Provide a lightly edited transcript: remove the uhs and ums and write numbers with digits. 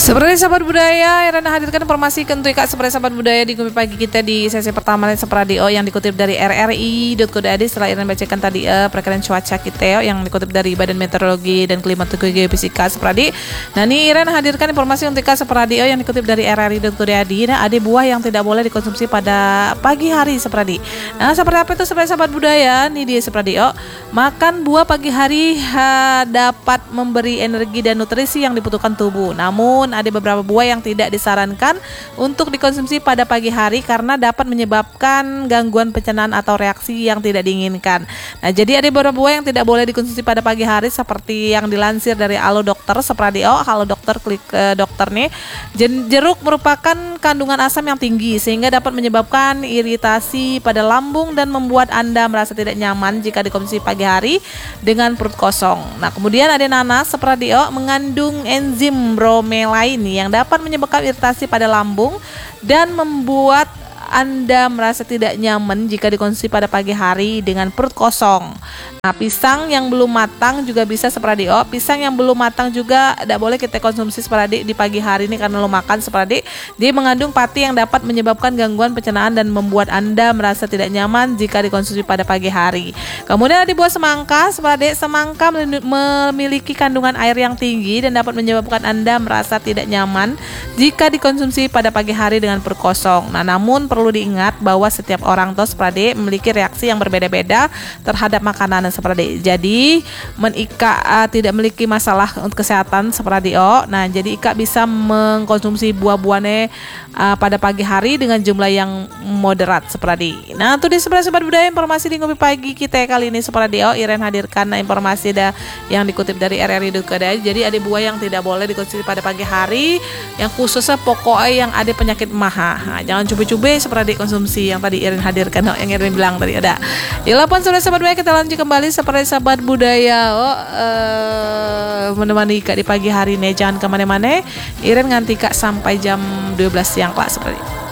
Seperti sahabat budaya, Irena hadirkan informasi untuk Kak seperti sahabat budaya di Kopi Pagi kita di sesi pertama Radio yang dikutip dari RRI.co.id. Setelah Irena bacakan tadi perkiraan cuaca kita yang dikutip dari Badan Meteorologi dan Klimatologi Geofisika Sepradi. Nah, ini Irena hadirkan informasi untuk Kak Radio yang dikutip dari RRI.co.id. Nah, ada buah yang tidak boleh dikonsumsi pada pagi hari Sepradi. Nah, seperti apa itu seperti sahabat budaya? Nih dia Sepradi. Makan buah pagi hari dapat memberi energi dan nutrisi yang dibutuhkan tubuh. Namun ada beberapa buah yang tidak disarankan untuk dikonsumsi pada pagi hari karena dapat menyebabkan gangguan pencernaan atau reaksi yang tidak diinginkan. Nah, jadi ada beberapa buah yang tidak boleh dikonsumsi pada pagi hari seperti yang dilansir dari Halo Dokter Sepradio. Halo Dokter, klik dokter nih. Jeruk merupakan kandungan asam yang tinggi sehingga dapat menyebabkan iritasi pada lambung dan membuat Anda merasa tidak nyaman jika dikonsumsi pagi hari dengan perut kosong. Nah, kemudian ada nanas Sepradio mengandung enzim bromelain yang dapat menyebabkan iritasi pada lambung dan membuat Anda merasa tidak nyaman jika dikonsumsi pada pagi hari dengan perut kosong. Nah, pisang yang belum matang juga bisa Sepradio. Pisang yang belum matang juga tidak boleh kita konsumsi Sepradio di pagi hari ini karena lo makan Sepradio. Dia mengandung pati yang dapat menyebabkan gangguan pencernaan dan membuat Anda merasa tidak nyaman jika dikonsumsi pada pagi hari. Kemudian ada buah semangka Sepradio. Semangka memiliki kandungan air yang tinggi dan dapat menyebabkan Anda merasa tidak nyaman jika dikonsumsi pada pagi hari dengan perut kosong. Nah, namun perlu diingat bahwa setiap orang tuh Sepradio memiliki reaksi yang berbeda-beda terhadap makanan Sepradio. Jadi Ika tidak memiliki masalah untuk kesehatan Sepradio. Nah, jadi Ika bisa mengkonsumsi buah-buahnya pada pagi hari dengan jumlah yang moderat Sepradio. Nah, itu di sebelah sobat budaya informasi di Kopi Pagi kita kali ini Sepradio. Iren hadirkan informasi yang dikutip dari RRI.co.id. Jadi ada buah yang tidak boleh dikonsumsi pada pagi hari, yang khususnya pokoknya yang ada penyakit maha. Nah, jangan coba-coba Sepradio konsumsi yang tadi Iren hadirkan, yang Iren bilang tadi ada. Ya, lapan sudah sahabat budaya kita lanjut kembali seperti sahabat budaya menemani Kak di pagi hari ini. Jangan kemana-mana, Iren nganti Kak sampai jam 12 siang Kak seperti